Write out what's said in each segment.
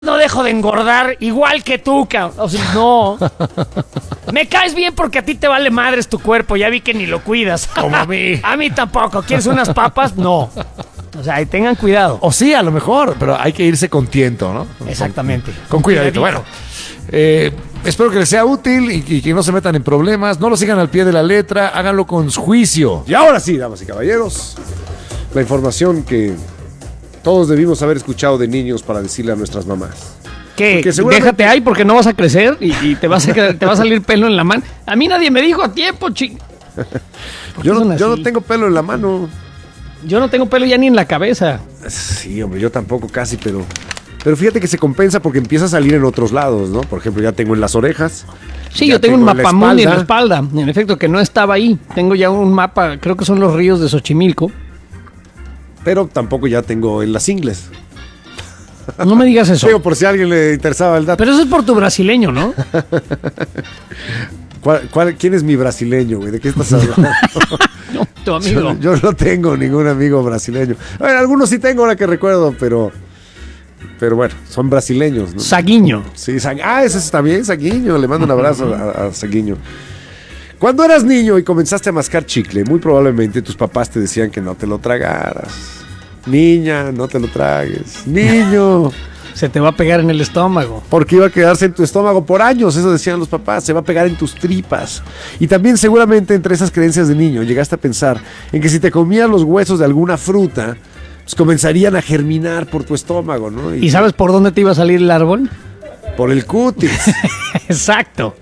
no dejo de engordar igual que tú, cabrón. O sea, no. Me caes bien porque a ti te vale madres tu cuerpo. Ya vi que ni lo cuidas. Como a mí. A mí tampoco. ¿Quieres unas papas? No. O sea, tengan cuidado. O sí, a lo mejor, pero hay que irse con tiento, ¿no? Exactamente. Con cuidadito. Bueno, espero que les sea útil y que no se metan en problemas. No lo sigan al pie de la letra. Háganlo con juicio. Y ahora sí, damas y caballeros, la información que todos debimos haber escuchado de niños para decirle a nuestras mamás. ¿Qué? Porque seguramente- Déjate ahí porque no vas a crecer y te va a salir pelo en la mano. A mí nadie me dijo a tiempo, Yo son no así? tengo pelo en la mano. Yo no tengo pelo ya ni en la cabeza. Sí, hombre, yo tampoco casi, pero fíjate que se compensa porque empieza a salir en otros lados, ¿no? Por ejemplo, ya tengo en las orejas. Sí, ya yo tengo un en la mapamundi en la espalda. En efecto, que no estaba ahí. Tengo ya un mapa, creo que son los ríos de Xochimilco. Pero tampoco ya tengo en las ingles. No me digas eso. Digo, por si a alguien le interesaba el dato. Pero eso es por tu brasileño, ¿no? ¿Quién es mi brasileño, güey? ¿De qué estás hablando? No, tu amigo. Yo no tengo ningún amigo brasileño. A ver, algunos sí tengo ahora que recuerdo, pero bueno, son brasileños, ¿no? Saguiño. Sí, ese está bien, Saguiño. Le mando un abrazo a Saguiño. Cuando eras niño y comenzaste a mascar chicle, muy probablemente tus papás te decían que no te lo tragaras. Niña, no te lo tragues. Niño. Se te va a pegar en el estómago. Porque iba a quedarse en tu estómago por años, eso decían los papás, se va a pegar en tus tripas. Y también seguramente entre esas creencias de niño llegaste a pensar en que si te comías los huesos de alguna fruta, pues comenzarían a germinar por tu estómago, ¿no? ¿Y sabes por dónde te iba a salir el árbol? Por el cutis. Exacto.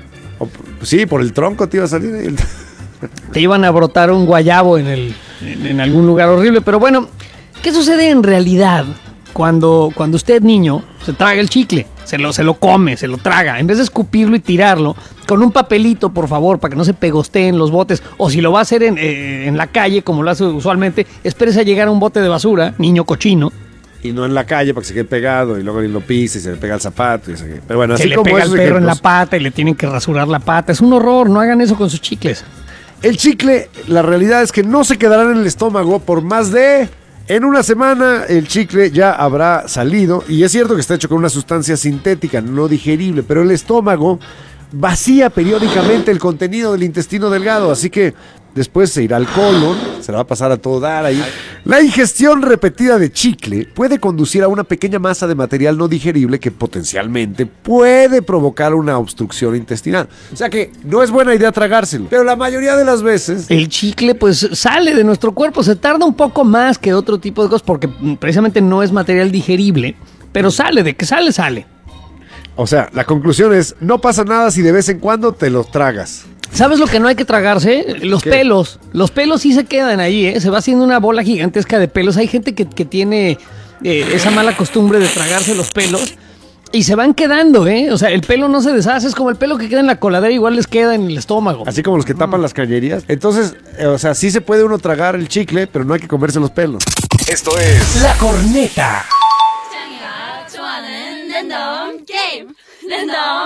Sí, por el tronco te iba a salir. Te iban a brotar un guayabo en algún lugar horrible. Pero bueno, ¿qué sucede en realidad cuando usted, niño, se traga el chicle? Se lo come, se lo traga. En vez de escupirlo y tirarlo, con un papelito, por favor, para que no se pegosteen los botes. O si lo va a hacer en la calle, como lo hace usualmente, espérese a llegar a un bote de basura, niño cochino. Y no en la calle para que se quede pegado y luego ni lo pise y se le pega el zapato. Pero bueno, Se así le como pega al esos perro en la ejemplos. pata y le tienen que rasurar la pata. Es un horror, no hagan eso con sus chicles. El chicle, la realidad es que no se quedará en el estómago por más de... En una semana el chicle ya habrá salido y es cierto que está hecho con una sustancia sintética no digerible, pero el estómago vacía periódicamente el contenido del intestino delgado, así que después se irá al colon, se la va a pasar a todo dar ahí. La ingestión repetida de chicle puede conducir a una pequeña masa de material no digerible que potencialmente puede provocar una obstrucción intestinal. O sea que no es buena idea tragárselo, pero la mayoría de las veces... El chicle pues sale de nuestro cuerpo, se tarda un poco más que otro tipo de cosas porque precisamente no es material digerible, pero sale, de que sale, sale. O sea, la conclusión es, no pasa nada si de vez en cuando te los tragas. ¿Sabes lo que no hay que tragarse? Los ¿Qué? pelos. Los pelos sí se quedan ahí, ¿eh? Se va haciendo una bola gigantesca de pelos. Hay gente que tiene esa mala costumbre de tragarse los pelos y se van quedando, ¿eh? O sea, el pelo no se deshace, es como el pelo que queda en la coladera, igual les queda en el estómago. Así como los que tapan las cañerías. Entonces, o sea, sí se puede uno tragar el chicle, pero no hay que comerse los pelos. Esto es La Corneta. 짱이가 좋아하는 랜덤 게임 랜덤